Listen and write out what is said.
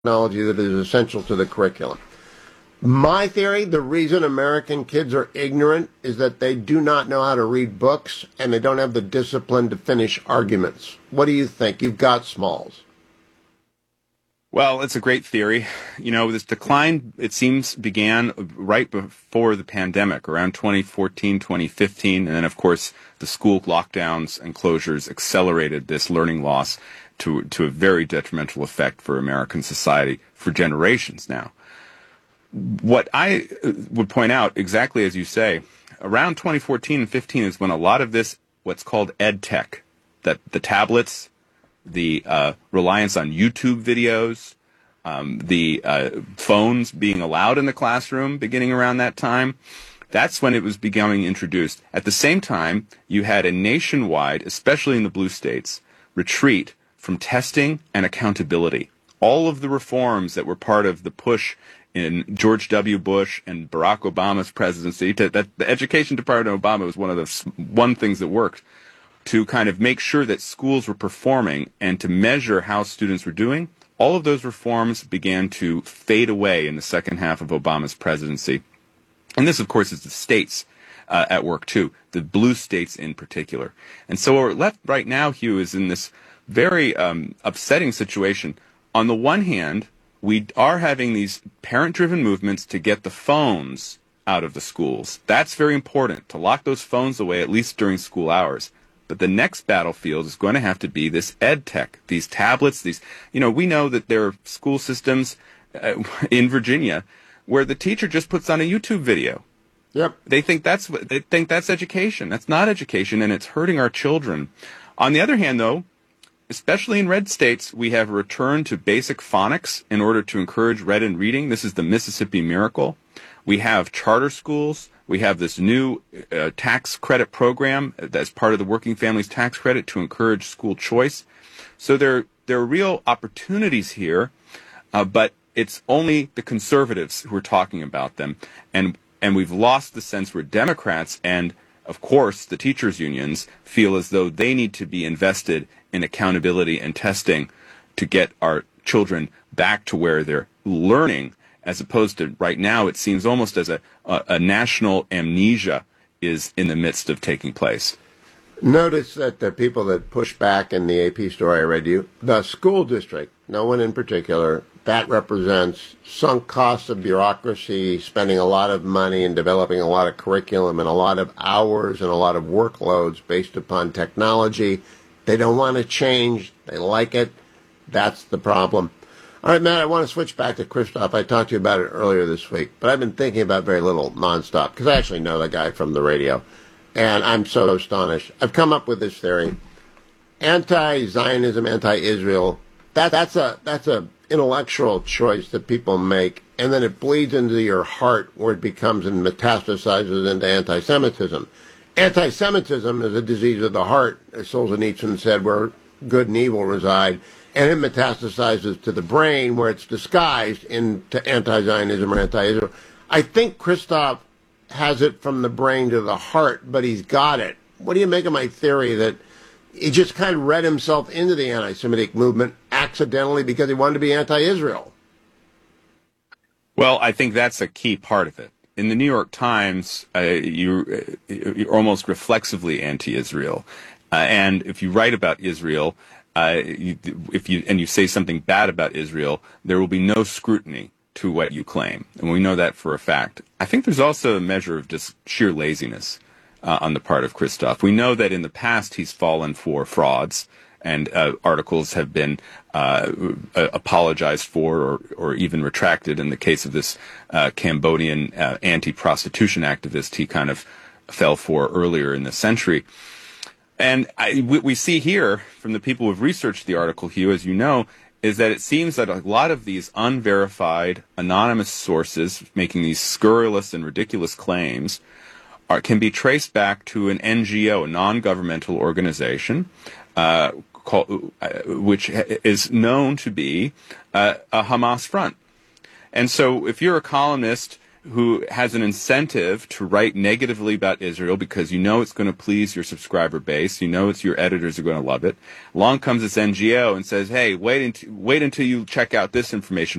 technology that is essential to the curriculum. My theory, the reason American kids are ignorant is that they do not know how to read books and they don't have the discipline to finish arguments. What do you think? You've got Smalls. Well, it's a great theory. You know, this decline, it seems, began right before the pandemic, around 2014, 2015. And then, of course, the school lockdowns and closures accelerated this learning loss to a very detrimental effect for American society for generations now. What I would point out, exactly as you say, around 2014 and 15 is when a lot of this, what's called ed tech, that the tablets, the reliance on YouTube videos, the phones being allowed in the classroom beginning around that time, that's when it was becoming introduced. At the same time, you had a nationwide, especially in the blue states, retreat from testing and accountability. All of the reforms that were part of the push in George W. Bush and Barack Obama's presidency, that the Education Department of Obama was one of the things that worked to kind of make sure that schools were performing and to measure how students were doing. All of those reforms began to fade away in the second half of Obama's presidency. And this, of course, is the states at work, too, the blue states in particular. And so what we're left right now, Hugh, is in this very upsetting situation. On the one hand, we are having these parent-driven movements to get the phones out of the schools. That's very important, to lock those phones away, at least during school hours. But the next battlefield is going to have to be this ed tech, these tablets, we know that there are school systems in Virginia where the teacher just puts on a YouTube video. Yep. They think that's education. That's not education, and it's hurting our children. On the other hand, though, especially in red states, we have a return to basic phonics in order to encourage read and reading. This is the Mississippi Miracle. We have charter schools. We have this new tax credit program that's part of the Working Families Tax Credit to encourage school choice. So there are real opportunities here, but it's only the conservatives who are talking about them. And we've lost the sense where Democrats and, of course, the teachers' unions feel as though they need to be invested in accountability and testing to get our children back to where they're learning, as opposed to right now it seems almost as a national amnesia is in the midst of taking place. Notice that the people that push back in the AP story I read you, the school district, no one in particular, that represents sunk costs of bureaucracy, spending a lot of money and developing a lot of curriculum and a lot of hours and a lot of workloads based upon technology. They don't want to change. They like it. That's the problem. All right, Matt, I want to switch back to Christoph. I talked to you about it earlier this week, but I've been thinking about very little nonstop because I actually know the guy from the radio, and I'm so astonished. I've come up with this theory. Anti-Zionism, anti-Israel, that's a intellectual choice that people make, and then it bleeds into your heart where it becomes and metastasizes into anti-Semitism. Anti-Semitism is a disease of the heart, as Solzhenitsyn said, where good and evil reside, and it metastasizes to the brain where it's disguised into anti-Zionism or anti-Israel. I think Christoph has it from the brain to the heart, but he's got it. What do you make of my theory that he just kind of read himself into the anti-Semitic movement accidentally because he wanted to be anti-Israel? Well, I think that's a key part of it. In the New York Times, you're almost reflexively anti-Israel. And if you write about Israel, if you say something bad about Israel, there will be no scrutiny to what you claim. And we know that for a fact. I think there's also a measure of just sheer laziness on the part of Christoph. We know that in the past he's fallen for frauds, and articles have been apologized for or even retracted. In the case of this Cambodian anti-prostitution activist he kind of fell for earlier in the century. And we see here from the people who have researched the article, Hugh, as you know, is that it seems that a lot of these unverified, anonymous sources making these scurrilous and ridiculous claims can be traced back to an NGO, a non-governmental organization, which is known to be a Hamas front. And so if you're a columnist who has an incentive to write negatively about Israel because you know it's going to please your subscriber base, you know it's your editors are going to love it. Along comes this NGO and says, hey, wait until you check out this information